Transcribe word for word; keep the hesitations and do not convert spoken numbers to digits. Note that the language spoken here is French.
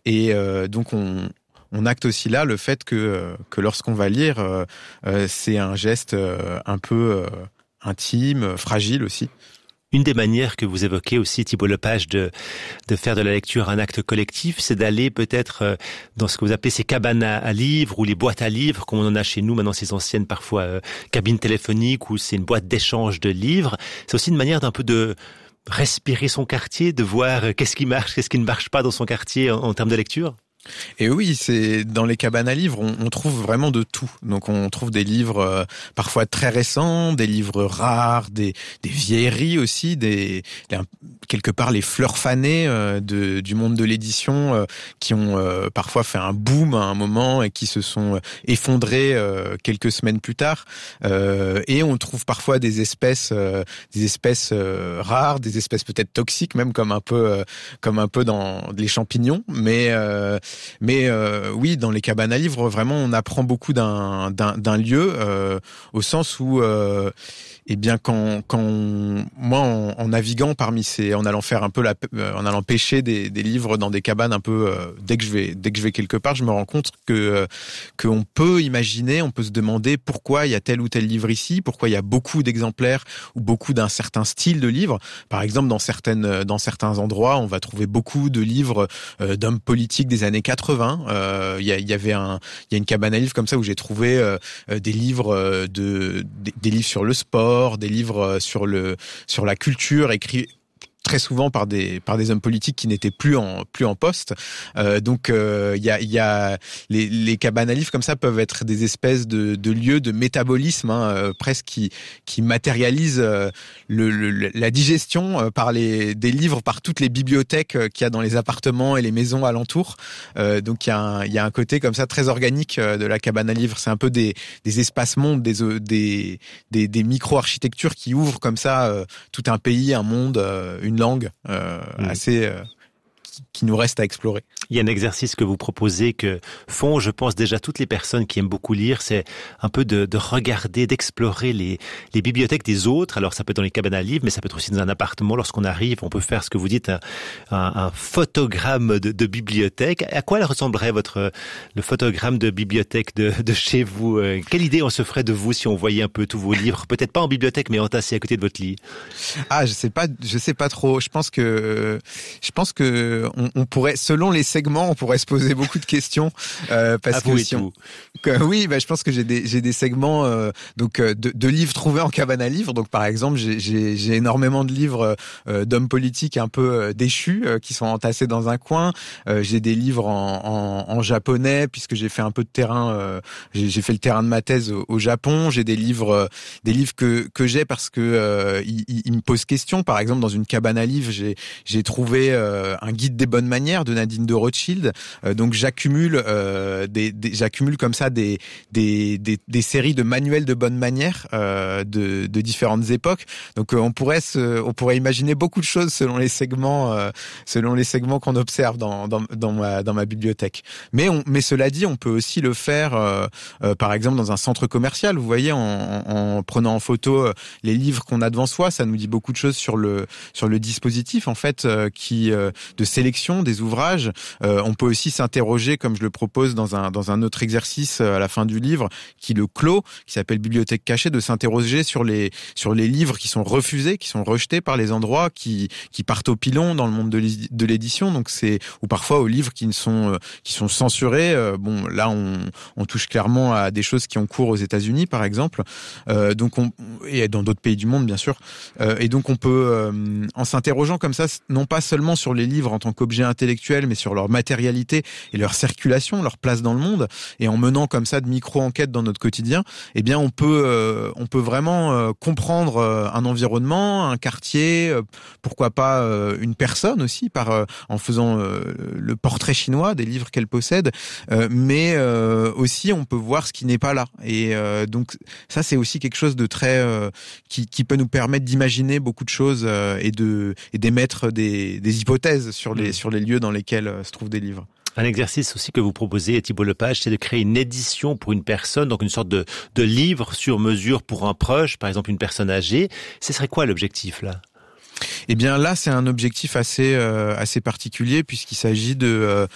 Et euh, donc on on acte aussi là le fait que que lorsqu'on va lire, euh, euh, c'est un geste euh, un peu euh, intime, fragile aussi. Une des manières que vous évoquez aussi, Thibault Lepage, de, de faire de la lecture un acte collectif, c'est d'aller peut-être dans ce que vous appelez ces cabanes à, à livres ou les boîtes à livres, comme on en a chez nous maintenant, ces anciennes parfois euh, cabines téléphoniques où c'est une boîte d'échange de livres. C'est aussi une manière d'un peu de respirer son quartier, de voir qu'est-ce qui marche, qu'est-ce qui ne marche pas dans son quartier en, en termes de lecture. Et oui, c'est dans les cabanes à livres, on, on trouve vraiment de tout. Donc on trouve des livres euh, parfois très récents, des livres rares, des, des vieilleries aussi, des les, quelque part les fleurs fanées euh, de, du monde de l'édition euh, qui ont euh, parfois fait un boom à un moment et qui se sont effondrés euh, quelques semaines plus tard. Euh, et on trouve parfois des espèces, euh, des espèces euh, rares, des espèces peut-être toxiques, même comme un peu, euh, comme un peu dans les champignons, mais euh, Mais euh, oui, dans les cabanes à livres, vraiment, on apprend beaucoup d'un d'un, d'un lieu, euh, au sens où, euh, eh bien, quand quand on, moi, en, en naviguant parmi ces, en allant faire un peu la, en allant pêcher des, des livres dans des cabanes un peu, euh, dès que je vais dès que je vais quelque part, je me rends compte que euh, qu'on peut imaginer, on peut se demander pourquoi il y a tel ou tel livre ici, pourquoi il y a beaucoup d'exemplaires ou beaucoup d'un certain style de livre. Par exemple, dans certaines dans certains endroits, on va trouver beaucoup de livres euh, d'hommes politiques des années quatre-vingts. Il euh, y, y avait un, il y a une cabane à livres comme ça où j'ai trouvé euh, des livres euh, de, des, des livres sur le sport, des livres sur le, sur la culture écrits très souvent par des par des hommes politiques qui n'étaient plus en plus en poste. Euh, donc il euh, y a il y a les les cabanes à livres comme ça peuvent être des espèces de de lieux de métabolisme hein, euh, presque qui qui matérialisent euh, le, le la digestion euh, par les des livres par toutes les bibliothèques euh, qu'il y a dans les appartements et les maisons alentours. Euh, donc il y a un il y a un côté comme ça très organique euh, de la cabane à livres. C'est un peu des des espaces mondes, des des des, des micro-architectures qui ouvrent comme ça euh, tout un pays, un monde, euh, une langue euh, mmh. assez euh, qui, qui nous reste à explorer. Il y a un exercice que vous proposez que font, je pense, déjà toutes les personnes qui aiment beaucoup lire, c'est un peu de, de regarder, d'explorer les, les bibliothèques des autres. Alors ça peut être dans les cabanes à livres, mais ça peut être aussi dans un appartement. Lorsqu'on arrive, on peut faire ce que vous dites, un, un, un photogramme de, de bibliothèque. À quoi elle ressemblerait votre le photogramme de bibliothèque de, de chez vous? Quelle idée on se ferait de vous si on voyait un peu tous vos livres, peut-être pas en bibliothèque, mais entassés à côté de votre lit? Ah, je sais pas, je sais pas trop. Je pense que, je pense que on, on pourrait, selon les segments, on pourrait se poser beaucoup de questions euh, parce à que si on, que, oui, bah, je pense que j'ai des j'ai des segments euh, donc de, de livres trouvés en cabane à livres. Donc par exemple, j'ai j'ai, j'ai énormément de livres euh, d'hommes politiques un peu euh, déchus euh, qui sont entassés dans un coin. Euh, j'ai des livres en, en, en japonais puisque j'ai fait un peu de terrain. Euh, j'ai, j'ai fait le terrain de ma thèse au, au Japon. J'ai des livres euh, des livres que que j'ai parce que euh, ils, ils me posent question. Par exemple, dans une cabane à livres, j'ai j'ai trouvé euh, un guide des bonnes manières de Nadine de Rothschild. Euh, donc j'accumule euh, des, des j'accumule comme ça des des des, des séries de manuels de bonnes manières euh, de de différentes époques. Donc euh, on pourrait se on pourrait imaginer beaucoup de choses selon les segments euh, selon les segments qu'on observe dans dans dans ma dans ma bibliothèque. Mais on mais cela dit, on peut aussi le faire euh, euh, par exemple dans un centre commercial. Vous voyez, en, en, en prenant en photo les livres qu'on a devant soi, ça nous dit beaucoup de choses sur le sur le dispositif en fait euh, qui euh, de sélection des ouvrages. Euh, on peut aussi s'interroger, comme je le propose dans un dans un autre exercice à la fin du livre, qui le clôt, qui s'appelle Bibliothèque cachée, de s'interroger sur les sur les livres qui sont refusés, qui sont rejetés par les endroits, qui qui partent au pilon dans le monde de, de l'édition. Donc c'est ou parfois aux livres qui ne sont euh, qui sont censurés. Euh, bon, là on on touche clairement à des choses qui ont cours aux États-Unis, par exemple. Euh, donc on et dans d'autres pays du monde, bien sûr. Euh, et donc on peut euh, en s'interrogeant comme ça, non pas seulement sur les livres en tant qu'objet intellectuel, mais sur leur matérialité et leur circulation, leur place dans le monde, et en menant comme ça de micro-enquêtes dans notre quotidien, eh bien on peut euh, on peut vraiment euh, comprendre euh, un environnement, un quartier, euh, pourquoi pas euh, une personne aussi, par euh, en faisant euh, le portrait chinois des livres qu'elle possède, euh, mais euh, aussi on peut voir ce qui n'est pas là. Et euh, donc ça c'est aussi quelque chose de très euh, qui, qui peut nous permettre d'imaginer beaucoup de choses euh, et de et d'émettre des, des hypothèses sur les mmh. sur les lieux dans lesquels euh, se trouvent des livres. Un exercice aussi que vous proposez, Thibault Lepage, c'est de créer une édition pour une personne, donc une sorte de, de livre sur mesure pour un proche, par exemple une personne âgée. Ce serait quoi l'objectif là ? Eh bien là, c'est un objectif assez euh, assez particulier puisqu'il s'agit de euh,